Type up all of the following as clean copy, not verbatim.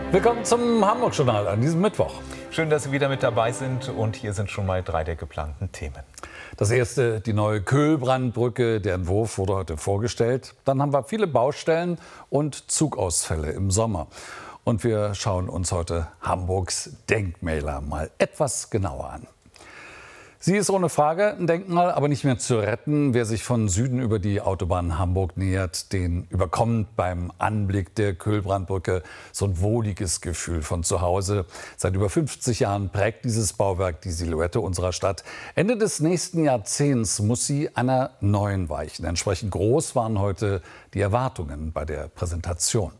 Willkommen zum Hamburg-Journal an diesem Mittwoch. Schön, dass Sie wieder mit dabei sind, und hier sind schon mal 3 der geplanten Themen. Das erste, die neue Köhlbrandbrücke. Der Entwurf wurde heute vorgestellt. Dann haben wir viele Baustellen und Zugausfälle im Sommer. Und wir schauen uns heute Hamburgs Denkmäler mal etwas genauer an. Sie ist ohne Frage ein Denkmal, aber nicht mehr zu retten. Wer sich von Süden über die Autobahn Hamburg nähert, den überkommt beim Anblick der Köhlbrandbrücke so ein wohliges Gefühl von zu Hause. Seit über 50 Jahren prägt dieses Bauwerk die Silhouette unserer Stadt. Ende des nächsten Jahrzehnts muss sie einer neuen weichen. Entsprechend groß waren heute die Erwartungen bei der Präsentation.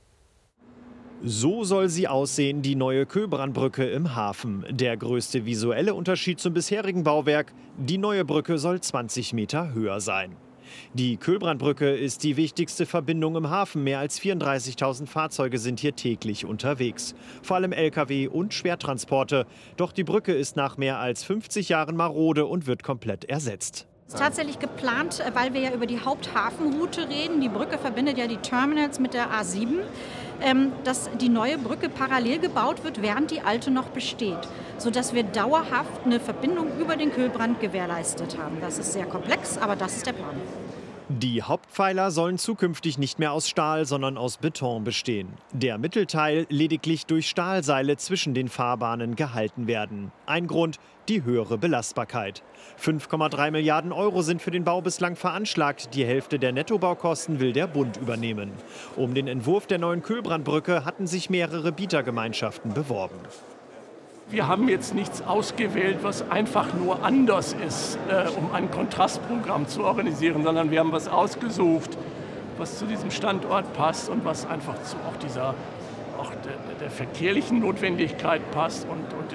So soll sie aussehen, die neue Köhlbrandbrücke im Hafen. Der größte visuelle Unterschied zum bisherigen Bauwerk: die neue Brücke soll 20 Meter höher sein. Die Köhlbrandbrücke ist die wichtigste Verbindung im Hafen. Mehr als 34.000 Fahrzeuge sind hier täglich unterwegs. Vor allem Lkw und Schwertransporte. Doch die Brücke ist nach mehr als 50 Jahren marode und wird komplett ersetzt. Das ist tatsächlich geplant, weil wir ja über die Haupthafenroute reden. Die Brücke verbindet ja die Terminals mit der A7. Dass die neue Brücke parallel gebaut wird, während die alte noch besteht, sodass wir dauerhaft eine Verbindung über den Köhlbrand gewährleistet haben. Das ist sehr komplex, aber das ist der Plan. Die Hauptpfeiler sollen zukünftig nicht mehr aus Stahl, sondern aus Beton bestehen. Der Mittelteil lediglich durch Stahlseile zwischen den Fahrbahnen gehalten werden. Ein Grund: die höhere Belastbarkeit. 5,3 Milliarden Euro sind für den Bau bislang veranschlagt. Die Hälfte der Nettobaukosten will der Bund übernehmen. Um den Entwurf der neuen Köhlbrandbrücke hatten sich mehrere Bietergemeinschaften beworben. Wir haben jetzt nichts ausgewählt, was einfach nur anders ist, um ein Kontrastprogramm zu organisieren, sondern wir haben was ausgesucht, was zu diesem Standort passt und was einfach zu auch der verkehrlichen Notwendigkeit passt und